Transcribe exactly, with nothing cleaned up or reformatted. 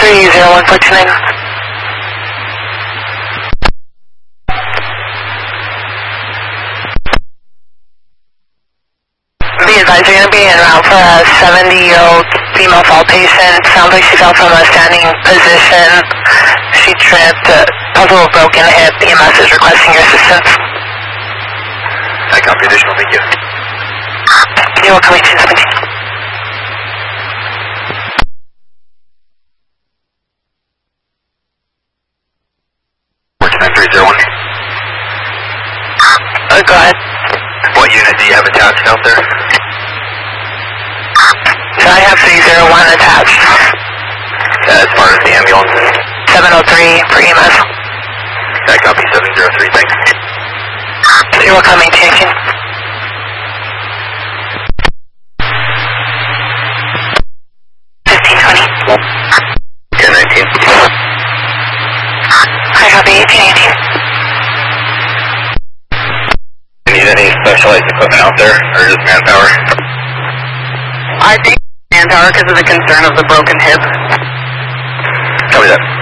three zero one four two nine. Be advised, you're going to be en route for a seventy-year-old female fall patient. Sounds like she fell from a standing position. She tripped, uh, puzzle broken hip. E M S is requesting your assistance. I copy additional, thank you. You're welcome, eighteen seventeen. nine three zero one. Uh, go ahead. What unit do you have attached out there? So I have three zero one attached. Uh, as far as the ambulance? seven oh three for E M S. I copy seven zero three, thanks. You're welcome, eighteen eighteen. fifteen twenty. ten nineteen. I copy eighteen eighteen. Need any specialized equipment out there, or just manpower? I think manpower because of the concern of the broken hip. Copy that.